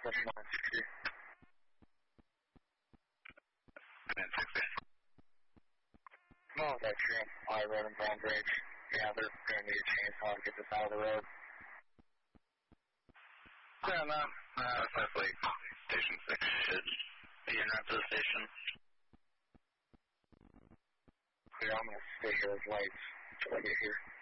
session on 60. And 60. No, that's true. I rode in Palm Bridge. Yeah, they're going to need a chainsaw to get this out of the road. Yeah, no, that's definitely Station 6 should be en route to the station. Clear, I'm going to stay here with lights until I get here.